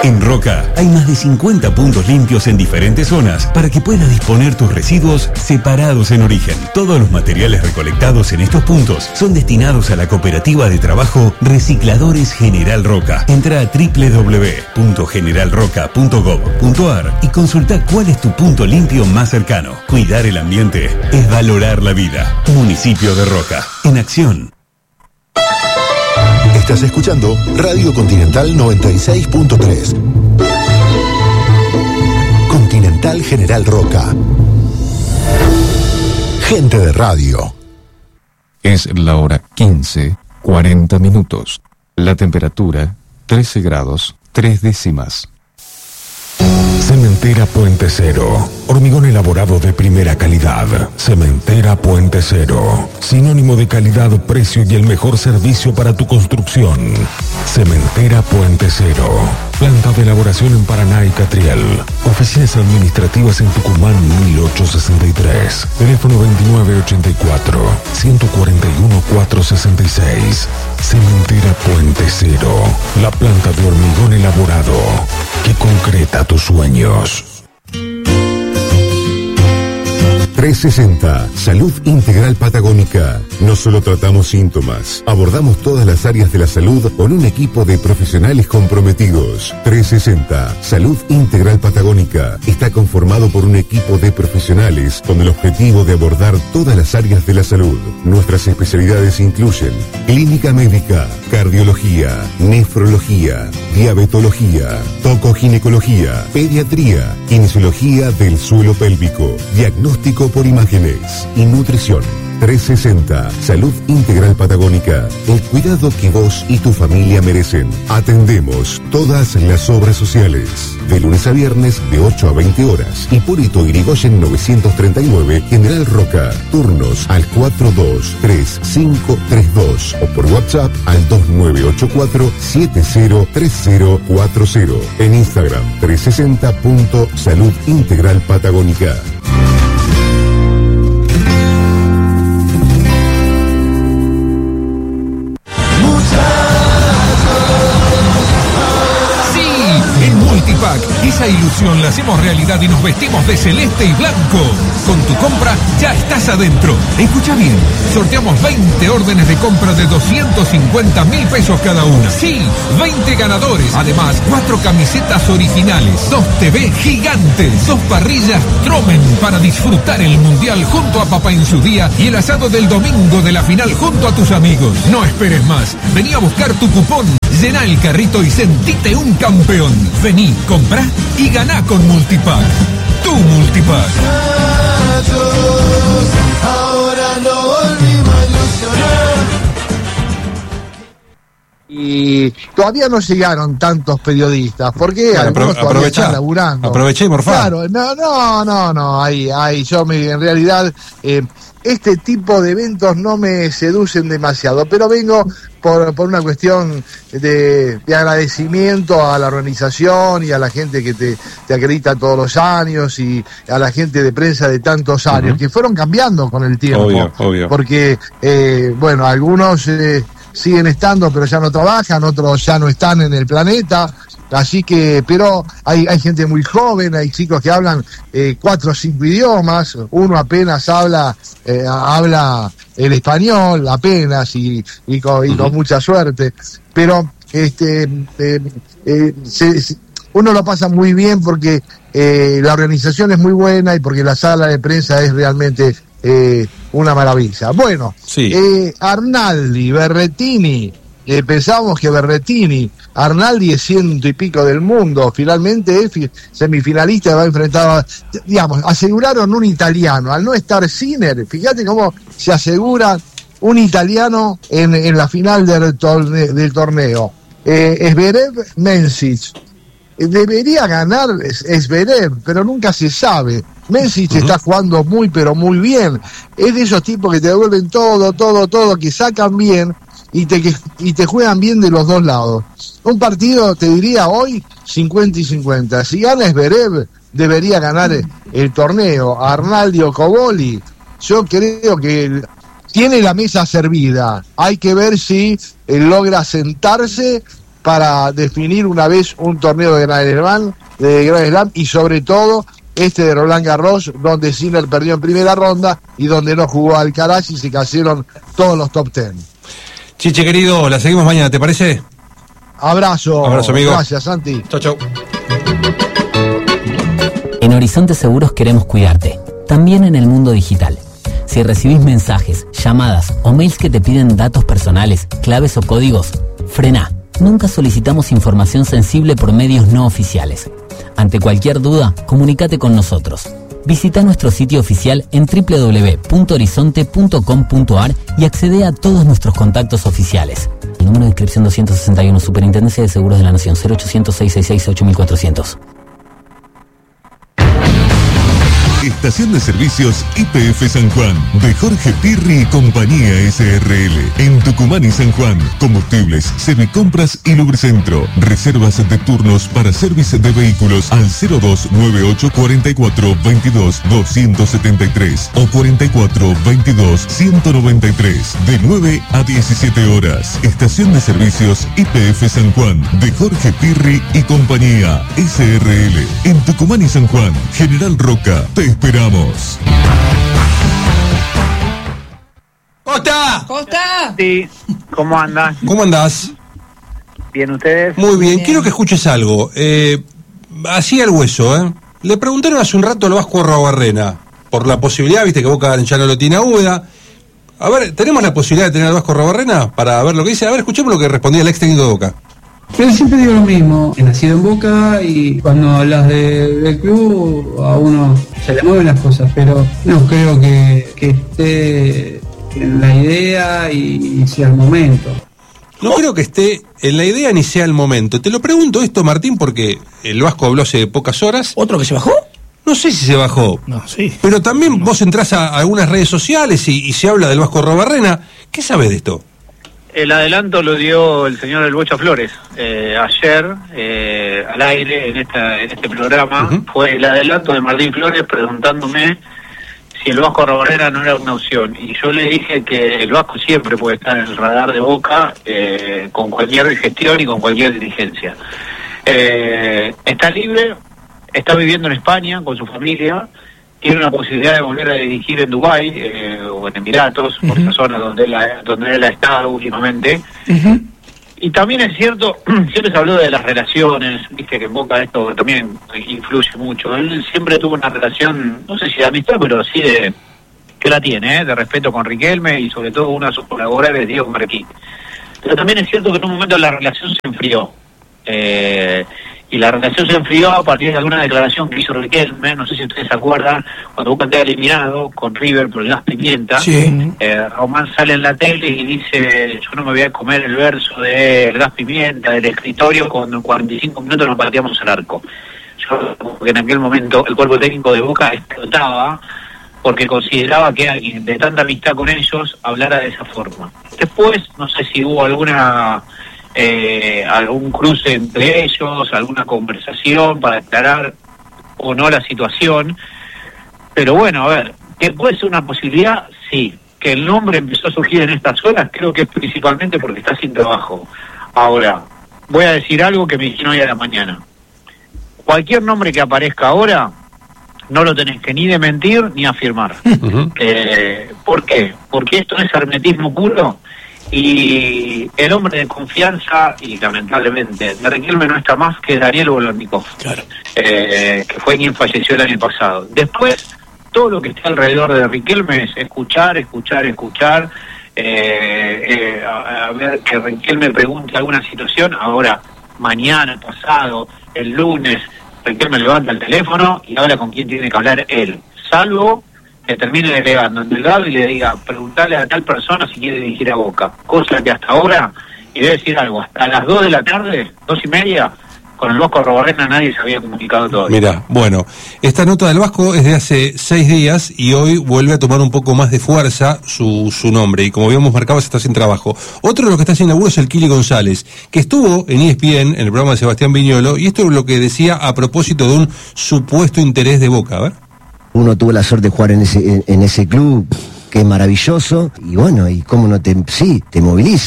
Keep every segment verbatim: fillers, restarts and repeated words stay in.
En Roca hay más de cincuenta puntos limpios en diferentes zonas para que puedas disponer tus residuos separados en origen. Todos los materiales recolectados en estos puntos son destinados a la cooperativa de trabajo Recicladores General Roca. Entra a doble u doble u doble u punto general roca punto gob punto ar y consulta cuál es tu punto limpio más cercano. Cuidar el ambiente es valorar la vida. Municipio de Roca, en acción. Estás escuchando Radio Continental noventa y seis punto tres. Continental General Roca. Gente de radio. Es la hora quince, cuarenta minutos. La temperatura, trece grados, tres décimas. Cementera Puente Cero. Hormigón elaborado de primera calidad. Cementera Puente Cero. Sinónimo de calidad, precio y el mejor servicio para tu construcción. Cementera Puente Cero. Planta de elaboración en Paraná y Catriel. Oficinas administrativas en Tucumán mil ochocientos sesenta y tres. Teléfono veintinueve ochenta y cuatro, ciento cuarenta y uno, cuatrocientos sesenta y seis. Cementera Puente Cero. La planta de hormigón elaborado que concreta tus sueños. trescientos sesenta, Salud Integral Patagónica. No solo tratamos síntomas, abordamos todas las áreas de la salud con un equipo de profesionales comprometidos. trescientos sesenta, Salud Integral Patagónica. Está conformado por un equipo de profesionales con el objetivo de abordar todas las áreas de la salud. Nuestras especialidades incluyen clínica médica, cardiología, nefrología, diabetología, tocoginecología, pediatría, kinesiología del suelo pélvico, diagnóstico por imágenes y nutrición. trescientos sesenta, Salud Integral Patagónica. El cuidado que vos y tu familia merecen. Atendemos todas las obras sociales. De lunes a viernes de ocho a veinte horas. Hipólito Yrigoyen novecientos treinta y nueve, General Roca. Turnos al cuatro dos tres cinco tres dos o por WhatsApp al dos nueve ocho cuatro siete cero tres cero cuatro cero. En Instagram trescientos sesenta punto salud integral patagónica. Multipack, esa ilusión la hacemos realidad y nos vestimos de celeste y blanco. Con tu compra ya estás adentro. Escucha bien, sorteamos veinte órdenes de compra de doscientos cincuenta mil pesos cada una. Sí, veinte ganadores. Además, cuatro camisetas originales, dos T V gigantes, dos parrillas Tromen para disfrutar el mundial junto a papá en su día y el asado del domingo de la final junto a tus amigos. No esperes más, vení a buscar tu cupón. Llená el carrito y sentite un campeón. Vení, comprá y ganá con Multipack. Tu Multipack. Ahora no volvimos a ilusionar. Y todavía no llegaron tantos periodistas, porque bueno, algunos apro- todavía están laburando. Aproveché, por favor. Claro, no, no, no, no, ahí, ahí, yo me, en realidad, eh, este tipo de eventos no me seducen demasiado, pero vengo por, por una cuestión de, de agradecimiento a la organización y a la gente que te, te acredita todos los años y a la gente de prensa de tantos años, uh-huh. que fueron cambiando con el tiempo. Obvio, obvio. Porque, eh, bueno, algunos eh, siguen estando pero ya no trabajan, otros ya no están en el planeta. Así que, pero hay, hay gente muy joven, hay chicos que hablan eh, cuatro o cinco idiomas, uno apenas habla eh, habla el español, apenas, y, y, con, y con mucha suerte, pero este eh, eh, se, se, uno lo pasa muy bien porque eh, la organización es muy buena y porque la sala de prensa es realmente eh, una maravilla. Bueno, sí. eh, Arnaldi, Berretini, Eh, pensábamos que Berretini, Arnaldi es ciento y pico del mundo, finalmente es semifinalista, va a enfrentar, digamos, aseguraron un italiano, al no estar Sinner, fíjate cómo se asegura un italiano en, en la final del, torne, del torneo. Eh, Zverev Mensik, debería ganar Zverev, pero nunca se sabe. Mensik uh-huh. está jugando muy pero muy bien, es de esos tipos que te devuelven todo, todo, todo, que sacan bien y te, y te juegan bien de los dos lados. Un partido, te diría hoy, cincuenta y cincuenta. Si gana Zverev, debería ganar el, el torneo. Arnaldi o Cobolli, yo creo que tiene la mesa servida. Hay que ver si eh, logra sentarse para definir una vez un torneo de Grand Slam, de Grand Slam y sobre todo este de Roland Garros, donde Sinner perdió en primera ronda y donde no jugó Alcaraz y se cayeron todos los top ten. Chiche querido, la seguimos mañana, ¿te parece? Abrazo. Abrazo, amigo. Gracias, Santi. Chau, chau. En Horizonte Seguros queremos cuidarte, también en el mundo digital. Si recibís mensajes, llamadas o mails que te piden datos personales, claves o códigos, frená. Nunca solicitamos información sensible por medios no oficiales. Ante cualquier duda, comunícate con nosotros. Visita nuestro sitio oficial en doble u doble u doble u punto horizonte punto com punto a r y accede a todos nuestros contactos oficiales. El número de inscripción doscientos sesenta y uno, Superintendencia de Seguros de la Nación, cero ochocientos, seiscientos sesenta y seis, ocho mil cuatrocientos. Estación de Servicios Y P F San Juan, de Jorge Pirri y Compañía S R L. En Tucumán y San Juan, combustibles, servicompras y lubricentro. Reservas de turnos para servicio de vehículos al cero dos nueve ocho cuatro cuatro veintidós doscientos setenta y tres o cuarenta y cuatro veintidós ciento noventa y tres, de nueve a diecisiete horas. Estación de Servicios Y P F San Juan, de Jorge Pirri y Compañía S R L. En Tucumán y San Juan, General Roca, te esperamos. ¡Costa! ¡Costa! Sí, ¿cómo andas? ¿Cómo andás? Bien, ¿ustedes? Muy bien, Bien. quiero que escuches algo. Eh, así al hueso, ¿eh? Le preguntaron hace un rato al Vasco Arruabarrena por la posibilidad, viste que Boca ya no lo tiene a Uda. A ver, ¿tenemos la posibilidad de tener al Vasco Arruabarrena para ver lo que dice? A ver, escuchemos lo que respondía el ex técnico de Boca. Pero siempre digo lo mismo, he nacido en Boca y cuando hablas de, del club a uno se le mueven las cosas, pero no creo que, que esté en la idea y, y sea el momento. No creo que esté en la idea ni sea el momento. Te lo pregunto esto, Martín, porque el Vasco habló hace pocas horas. ¿Otro que se bajó? No sé si se bajó. No, sí. Pero también vos entrás a, a algunas redes sociales y, y se habla del Vasco Arruabarrena. ¿Qué sabes de esto? El adelanto lo dio el señor El Bocha Flores eh, ayer eh, al aire en esta en este programa. Uh-huh. Fue el adelanto de Martín Flores preguntándome si el Vasco Arruabarrena no era una opción. Y yo le dije que el Vasco siempre puede estar en el radar de Boca eh, con cualquier gestión y con cualquier dirigencia. Eh, está libre, está viviendo en España con su familia. Tiene una posibilidad de volver a dirigir en Dubái eh, o en Emiratos, uh-huh. por esa zona donde él ha, donde él ha estado últimamente. Uh-huh. Y también es cierto, siempre se habló de las relaciones, viste que en Boca esto también influye mucho. Él siempre tuvo una relación, no sé si de amistad, pero sí de que la tiene, ¿eh? de respeto con Riquelme y sobre todo uno de sus colaboradores, Diego Marquí. Pero también es cierto que en un momento la relación se enfrió. Eh, y la relación se enfrió a partir de alguna declaración que hizo Riquelme, no sé si ustedes se acuerdan, cuando Boca queda eliminado con River por el gas pimienta, sí. eh, Román sale en la tele y dice, yo no me voy a comer el verso del gas pimienta, del escritorio, cuando en cuarenta y cinco minutos nos pateamos al arco. Yo, porque en aquel momento el cuerpo técnico de Boca explotaba porque consideraba que alguien de tanta amistad con ellos hablara de esa forma. Después, no sé si hubo alguna... Eh, algún cruce entre ellos, alguna conversación para aclarar o no la situación, pero bueno, a ver, que puede ser una posibilidad, sí. Que el nombre empezó a surgir en estas horas, creo que es principalmente porque está sin trabajo. Ahora, voy a decir algo que me dijeron hoy a la mañana. Cualquier nombre que aparezca ahora, no lo tenés que ni de mentir ni afirmar. Uh-huh. eh, ¿Por qué? Porque esto es hermetismo puro. Y el hombre de confianza, y lamentablemente de Riquelme no está más que Daniel Bolornikov, claro. eh, que fue quien falleció el año pasado. Después, todo lo que está alrededor de Riquelme es escuchar, escuchar, escuchar, eh, eh, a, a ver que Riquelme pregunte alguna situación. Ahora, mañana, pasado, el lunes, Riquelme levanta el teléfono y habla con quien tiene que hablar él, salvo que termine delegando en Delgado y le diga, preguntarle a tal persona si quiere dirigir a Boca. Cosa que hasta ahora, y voy a decir algo, hasta las dos de la tarde, dos y media, con el Vasco Arruabarrena nadie se había comunicado todavía. Mira, bueno, esta nota del Vasco es de hace seis días y hoy vuelve a tomar un poco más de fuerza su, su nombre, y como habíamos marcado, está sin trabajo. Otro de los que está sin laburo es el Kili González, que estuvo en E S P N, en el programa de Sebastián Viñolo, y esto es lo que decía a propósito de un supuesto interés de Boca, a ver. Uno tuvo la suerte de jugar en ese, en, en ese club, que es maravilloso, y bueno, y cómo no te, sí, te moviliza.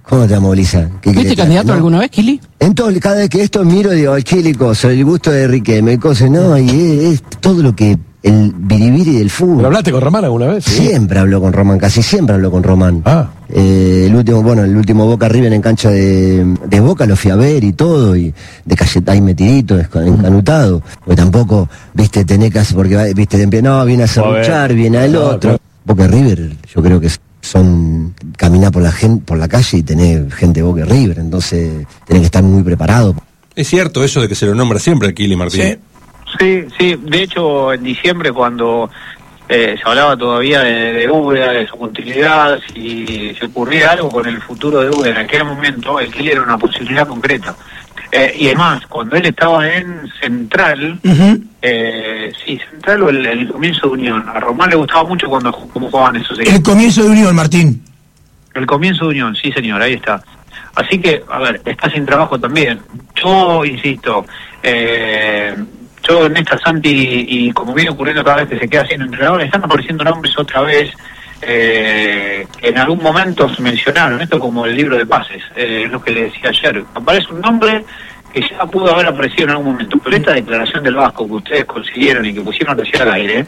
¿Cómo te va a movilizar? ¿Fuiste candidato no? alguna vez, Kili? Entonces, cada vez que esto miro, digo, el Kili cosa, el gusto de Riquelme, cosa, no, y es, es todo lo que, el biribiri del fútbol. ¿Pero hablaste con Román alguna vez? ¿Sí? Siempre habló con Román, casi siempre habló con Román. Ah. Eh, el último, bueno, el último Boca River en cancha de, de Boca lo fui a ver y todo, y de Cayetá y metidito, encanutado. Porque tampoco, viste, tenés que hacer, porque, viste, no, viene a serruchar, viene al no, otro. Claro. Boca River, yo creo que son caminar por la gente, por la calle y tener gente de Boca River, entonces tenés que estar muy preparado. Es cierto eso de que se lo nombra siempre a Kili Martín. Sí, sí, sí. De hecho, en diciembre cuando eh, se hablaba todavía de, de Úbeda, de su continuidad, si se ocurría algo con el futuro de Úbeda en aquel momento, el Kili era una posibilidad concreta. Eh, y además, cuando él estaba en Central, uh-huh. eh, sí, Central o el, el comienzo de Unión, a Román le gustaba mucho cuando cómo jugaban esos equipos. El comienzo de Unión, Martín. El comienzo de Unión, sí señor, ahí está. Así que, a ver, está sin trabajo también. Yo, insisto, eh, yo en esta Santi, y como viene ocurriendo cada vez que se queda sin entrenador, están apareciendo nombres otra vez. Eh, en algún momento se mencionaron esto como el libro de pases, eh, es lo que le decía ayer. Aparece un nombre que ya pudo haber aparecido en algún momento, pero esta declaración del Vasco que ustedes consiguieron y que pusieron recién al aire,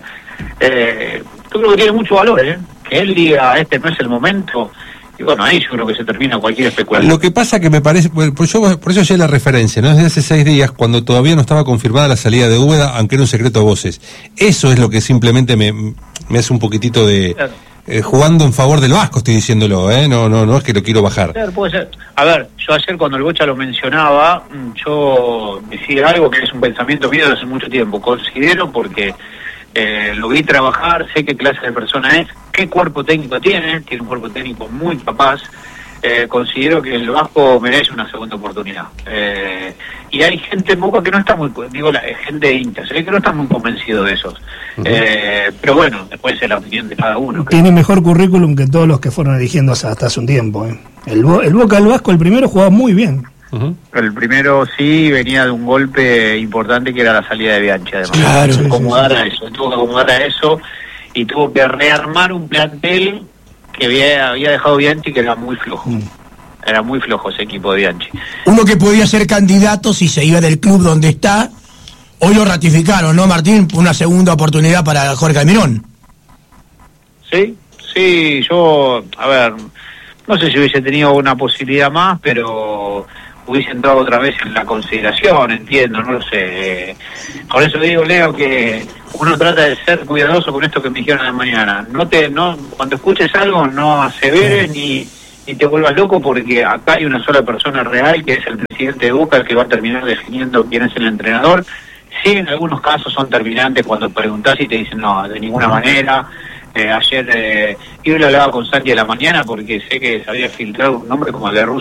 eh, yo creo que tiene mucho valor, ¿eh? Que él diga este no es el momento. Y bueno, ahí yo creo que se termina cualquier especulación. Lo que pasa que me parece, por, yo, por eso ya la referencia, ¿no? Desde hace seis días, cuando todavía no estaba confirmada la salida de Úbeda, aunque era un secreto a voces. Eso es lo que simplemente me, me hace un poquitito de... Claro. Eh, jugando en favor del Vasco, estoy diciéndolo, ¿eh? No, no, no es que lo quiero bajar. Claro, puede ser. A ver, yo ayer cuando el Bocha lo mencionaba, yo decía algo que es un pensamiento mío desde hace mucho tiempo. Considero, porque eh, lo vi trabajar, sé qué clase de persona es, qué cuerpo técnico tiene, tiene un cuerpo técnico muy capaz. Eh, considero que el Vasco merece una segunda oportunidad. Eh, y hay gente en Boca que no está muy, digo, la gente de hinchas, ¿eh? que no está muy convencido de esos. Uh-huh. Eh, pero bueno, después es la opinión de cada uno. Tiene creo. mejor currículum que todos los que fueron eligiendo hasta, hasta hace un tiempo. ¿eh? El, Bo- el Boca del Vasco, el primero, jugaba muy bien. Uh-huh. El primero sí venía de un golpe importante que era la salida de Bianchi, además. Claro, tuvo que acomodar sí, a eso, tuvo que acomodar a eso y tuvo que rearmar un plantel que había, había dejado Bianchi, que era muy flojo. Mm. Era muy flojo ese equipo de Bianchi. Uno que podía ser candidato si se iba del club donde está, hoy lo ratificaron, ¿no, Martín? Una segunda oportunidad para Jorge Almirón. Sí, sí, yo, a ver, no sé si hubiese tenido una posibilidad más, pero hubiese entrado otra vez en la consideración, entiendo, no lo sé. Por eso digo, Leo, que uno trata de ser cuidadoso con esto que me dijeron de mañana. No te, no, cuando escuches algo, no aseveres ni, ni te vuelvas loco, porque acá hay una sola persona real, que es el presidente de Boca, el que va a terminar definiendo quién es el entrenador. Sí, en algunos casos son terminantes cuando preguntás y te dicen, no, de ninguna manera. Eh, ayer, eh, yo lo hablaba con Santi a la mañana porque sé que se había filtrado un nombre como el de Russo